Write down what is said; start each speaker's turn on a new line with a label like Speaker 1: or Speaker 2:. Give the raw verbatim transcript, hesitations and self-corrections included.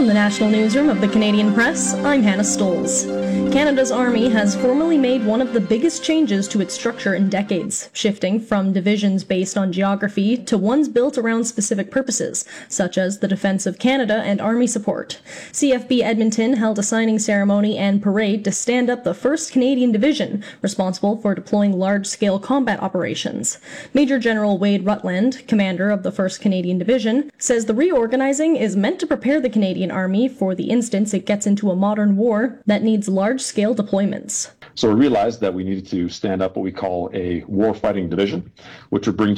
Speaker 1: From the National Newsroom of the Canadian Press, I'm Hannah Stoles. Canada's Army has formally made one of the biggest changes to its structure in decades, shifting from divisions based on geography to ones built around specific purposes, such as the defence of Canada and Army support. C F B Edmonton held a signing ceremony and parade to stand up the first Canadian Division, responsible for deploying large-scale combat operations. Major General Wade Rutland, commander of the first Canadian Division, says the reorganizing is meant to prepare the Canadian Army for the instance it gets into a modern war that needs large-scale deployments.
Speaker 2: So we realized that we needed to stand up what we call a war-fighting division, which would bring